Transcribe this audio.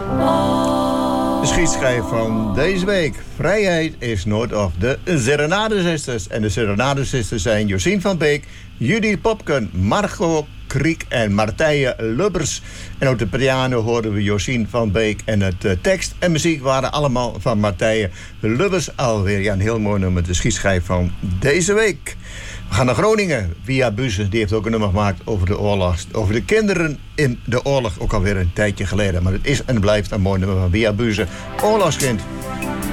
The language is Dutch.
De schietschijf van deze week. Vrijheid is nooit of de Serenade-zusters. En de Serenade-zusters zijn Josien van Beek, Judy Popken, Margot Kriek en Martije Lubbers. En op de piano hoorden we Josien van Beek. En het tekst en muziek waren allemaal van Martije Lubbers. Alweer een heel mooi nummer, de schietschijf van deze week. We gaan naar Groningen. Via Buze, die heeft ook een nummer gemaakt over de oorlog. Over de kinderen in de oorlog, ook alweer een tijdje geleden. Maar het is en blijft een mooi nummer van Via Buze. Oorlogskind.